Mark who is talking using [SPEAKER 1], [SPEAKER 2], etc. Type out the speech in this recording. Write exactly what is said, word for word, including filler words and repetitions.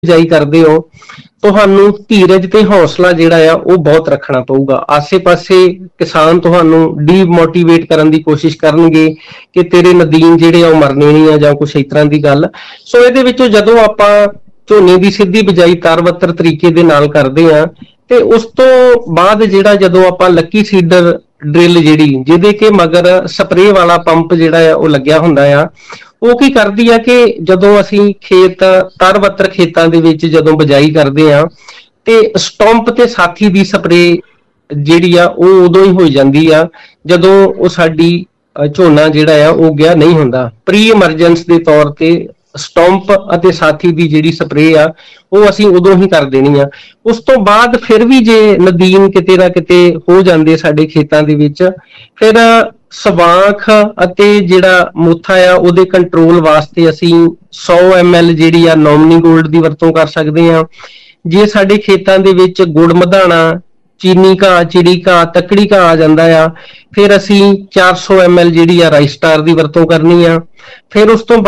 [SPEAKER 1] ਬਿਜਾਈ ਕਰਦੇ ਹੋ ਤੁਹਾਨੂੰ ਧੀਰਜ ਤੇ ਹੌਸਲਾ ਜਿਹੜਾ ਆ ਉਹ ਬਹੁਤ ਰੱਖਣਾ ਪਊਗਾ। ਆਸੇ-ਪਾਸੇ ਕਿਸਾਨ ਤੁਹਾਨੂੰ ਡੀਮੋਟੀਵੇਟ ਕਰਨ ਦੀ ਕੋਸ਼ਿਸ਼ ਕਰਨਗੇ ਕਿ ਤੇਰੇ ਨਦੀਨ ਜਿਹੜੇ ਆ ਉਹ ਮਰਨੇ ਨਹੀਂ ਆ ਜਾਂ ਕੁਛ ਇਸ ਤਰ੍ਹਾਂ ਦੀ ਗੱਲ। ਸੋ ਇਹਦੇ ਵਿੱਚੋਂ ਜਦੋਂ ਆਪਾਂ ਝੋਨੇ ਦੀ ਸਿੱਧੀ ਬਿਜਾਈ ਤਰਬੱਤਰ ਤਰੀਕੇ ਦੇ ਨਾਲ ਕਰਦੇ ਆ ਤੇ ਉਸ ਤੋਂ ਬਾਅਦ ਜਿਹੜਾ ਜਦੋਂ ਆਪਾਂ ਲੱਕੀ ਸੀਡਰ ਡਰਿਲ ਜਿਹੜੀ ਜਿਹਦੇ ਕਿ ਮਗਰ ਸਪਰੇਅ ਵਾਲਾ ਪੰਪ ਜਿਹੜਾ ਆ ਉਹ ਲੱਗਿਆ ਹੁੰਦਾ ਆ, ਉਹ ਕੀ ਕਰਦੀ ਆ ਕਿ ਜਦੋਂ ਅਸੀਂ ਖੇਤ ਤਰਬੱਤਰ ਖੇਤਾਂ ਦੇ ਵਿੱਚ ਜਦੋਂ ਬਿਜਾਈ ਕਰਦੇ ਆ ਤੇ ਸਟੰਪ ਤੇ ਸਾਥੀ ਦੀ ਸਪਰੇਅ ਜਿਹੜੀ ਆ ਉਹ ਉਦੋਂ ਹੀ ਹੋ ਜਾਂਦੀ ਆ ਜਦੋਂ ਉਹ ਸਾਡੀ ਝੋਨਾ ਜਿਹੜਾ ਆ ਉਹ ਗਿਆ ਨਹੀਂ ਹੁੰਦਾ। ਪ੍ਰੀ ਐਮਰਜੈਂਸ ਦੇ ਤੌਰ ਤੇ ਸਟੰਪ ਅਤੇ ਸਾਥੀ ਦੀ ਜਿਹੜੀ ਸਪਰੇਅ ਆ ਉਹ ਅਸੀਂ ਉਦੋਂ ਹੀ ਕਰ ਦੇਣੀ ਆ। ਉਸ ਤੋਂ ਬਾਅਦ ਫਿਰ ਵੀ ਜੇ ਨਦੀਨ ਕਿਤੇ ਨਾ ਕਿਤੇ ਹੋ ਜਾਂਦੇ ਸਾਡੇ ਖੇਤਾਂ ਦੇ ਵਿੱਚ, ਫਿਰ ਸਵਾਂਖ ਅਤੇ ਜਿਹੜਾ ਮੋਥਾ ਆ ਉਹਦੇ ਕੰਟਰੋਲ ਵਾਸਤੇ ਅਸੀਂ ਸੌ ਐਮ ਐਲ ਜਿਹੜੀ ਆ ਨੋਮਨੀ ਗੋਲਡ ਦੀ ਵਰਤੋਂ ਕਰ ਸਕਦੇ ਆ। ਜੇ ਸਾਡੇ ਖੇਤਾਂ ਦੇ ਵਿੱਚ ਗੁੜ ਮਧਾਣਾ, ਚੀਨੀ ਘਾਹ, ਚਿੜੀ ਘਾਹ, ਤੱਕੜੀ ਘਾਹ ਆ ਜਾਂਦਾ ਆ, ਫਿਰ ਅਸੀਂ ਚਾਰ ਸੌ ਐਮ ਐਲ ਜਿਹੜੀ ਆ ਰਾਈਸਟਾਰ ਦੀ ਵਰਤੋਂ ਕਰਨੀ ਆ। ਫਿਰ ਉਸ ਤੋਂ